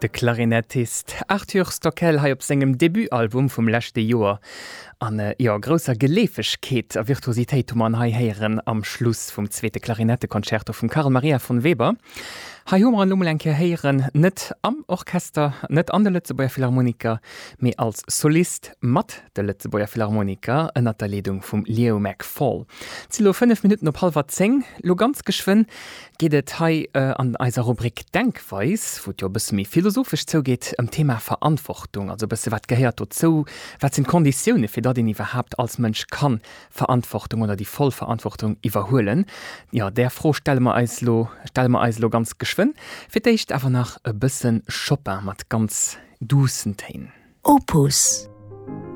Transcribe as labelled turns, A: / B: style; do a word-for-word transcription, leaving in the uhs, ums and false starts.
A: De Klarinettist Arthur Stockel hai op segem Debütalbum vum lächte Joer an äh, ja, grosser Geleefegkeet a Virtuositéit um an hai heieren am Schluss vum zweete Klarinettekonzerto vum Karl Maria von Weber. Hai hummer an Lummelenke heieren net am Orchester, net an de Lützebauer Philharmoniker, méi als Solist mat de Lützebauer Philharmoniker ënner der Leadung vum Leo McFall. Zilo fünf Minuten op halber zehn, lo ganz geschwinn, gehtt hai äh, an eiser Rubrik Denkweis, wo jo bis méi philosophisch zougeht am Thema Verantwortung, also bis wat gehört dazu, wat sind Konditionen fir dat den überhaupt als Mensch kann Verantwortung oder die Vollverantwortung überholen. Ja, der froh stelle ma eislo stelle ma eislo ganz geschwinn. Vielleicht einfach nach ein bisschen Chopin mit ganz dusen Themen.
B: Opus